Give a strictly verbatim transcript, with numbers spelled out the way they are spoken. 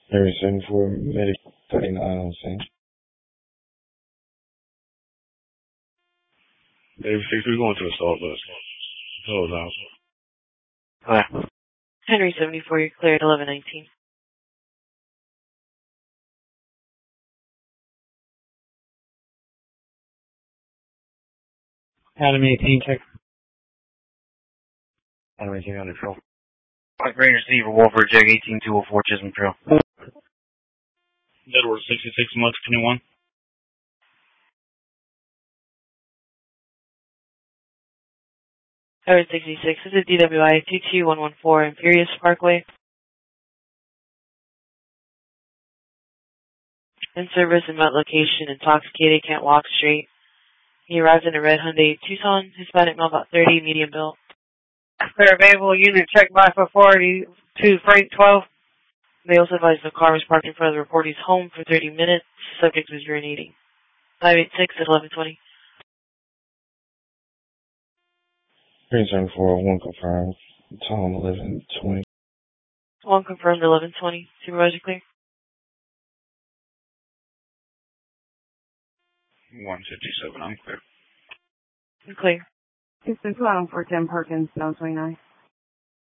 Area seventy-four, medic thirty-nine on scene. David six, we're going to assault bus. Hold on. Clear. Henry seventy-four, you're clear at eleven nineteen. Academy eighteen, check. Academy eighteen on patrol. White Ranger Steve, Wolford, Jag eighteen two oh four, Chisholm Trail. Edward sixty-six, month twenty-one. Edward sixty-six, this is D W I two two one one four, Imperious Parkway. In service and met location, intoxicated, can't walk straight. He arrived in a red Hyundai Tucson, Hispanic, male about thirty, medium built. Clear available unit, check by four forty to Freight twelve. They also advised the car was parked in front of the reportee's home for thirty minutes. Subject was urinating. five eight six at eleven twenty. Area seventy-four, one confirmed. Time eleven twenty. One confirmed, eleven twenty. Supervisor clear. one fifty-seven, I'm clear. I'm clear. Houston two one four ten Perkins, seven twenty-nine.